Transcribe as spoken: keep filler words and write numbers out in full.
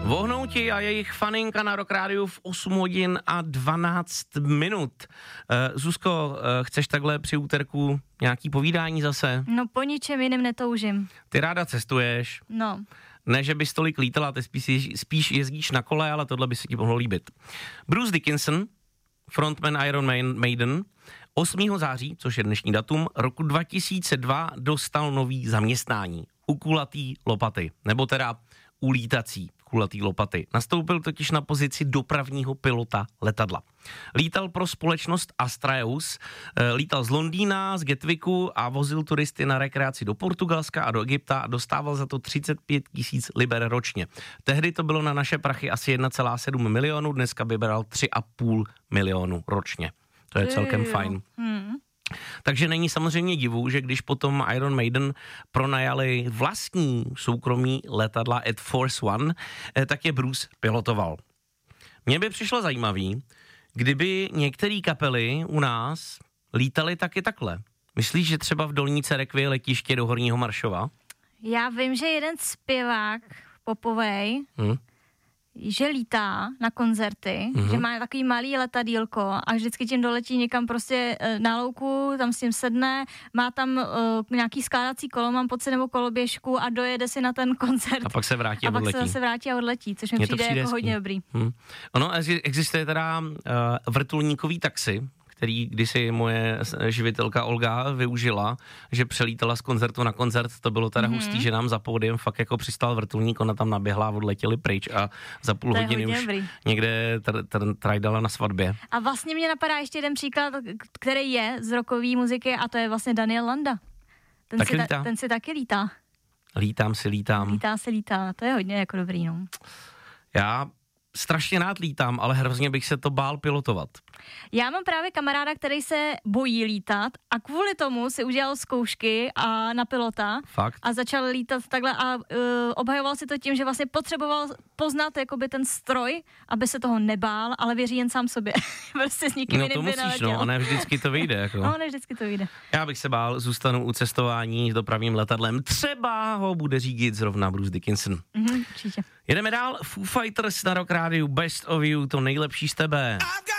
Vohnouti a jejich faninka na Rock Rádiu v osm hodin a dvanáct minut. Uh, Zuzko, uh, chceš takhle při úterku nějaký povídání zase? No po ničem jiném netoužím. Ty ráda cestuješ? No. Ne, že bys tolik lítala, ty spíš, spíš jezdíš na kole, ale tohle by se ti mohlo líbit. Bruce Dickinson, frontman Iron Maiden, osmého září, což je dnešní datum, roku dva tisíce dva dostal nový zaměstnání. U kulatý lopaty, nebo teda u lítací kulatý lopaty. Nastoupil totiž na pozici dopravního pilota letadla. Lítal pro společnost Astraeus, lítal z Londýna, z Gatwicku a vozil turisty na rekreaci do Portugalska a do Egypta a dostával za to třicet pět tisíc liber ročně. Tehdy to bylo na naše prachy asi jedna celá sedm milionu, dneska by bral tři a půl milionu ročně. To je celkem fajn. Hmm. Takže není samozřejmě divu, že když potom Iron Maiden pronajali vlastní soukromí letadla Air Force One, tak je Bruce pilotoval. Mně by přišlo zajímavý, kdyby některé kapely u nás lítaly taky takhle. Myslíš, že třeba v Dolní Cerekvi letiště do Horního Maršova? Já vím, že jeden zpěvák popovej, hmm. že lítá na koncerty, mm-hmm. že má takový malý letadýlko a vždycky tím doletí někam prostě na louku, tam s tím sedne, má tam uh, nějaký skládací kolo, mám pocit, nebo koloběžku a dojede si na ten koncert. A pak se vrátí a, a odletí. pak se zase vrátí a odletí, což mi přijde, přijde jako hodně dobrý. Hmm. Ono existuje teda uh, vrtulníkový taxi, který kdysi moje živitelka Olga využila, že přelítala z koncertu na koncert, to bylo teda mm-hmm. hustý, že nám za pódiem fakt jako přistál vrtulník, ona tam naběhla a odletěli pryč a za půl to hodiny už dobrý. Někde tr- tr- trajdala na svatbě. A vlastně mě napadá ještě jeden příklad, který je z rockové muziky a to je vlastně Daniel Landa. Ten, si, ta, ten si taky lítá. Lítám si, lítám. Lítá si, lítá, to je hodně jako dobrý, no. Já strašně rád lítám, ale hrozně bych se to bál pilotovat. Já mám právě kamaráda, který se bojí lítat a kvůli tomu si udělal zkoušky a na pilota. Fakt? A začal lítat takhle a uh, obhajoval si to tím, že vlastně potřeboval poznat jakoby ten stroj, aby se toho nebál, ale věří jen sám sobě. Prostě s nikým no jiným to musíš, neletěl. no, a ne vždycky to vyjde. Jako. No, ne vždycky to vyjde. Já bych se bál, zůstanu u cestování s dopravním letadlem. Třeba ho bude řídit zrovna Bruce Dickinson. Mhm, určitě. Jedeme dál. Foo Fighters na Rock Rádiu, Best of You, to nejlepší z tebe.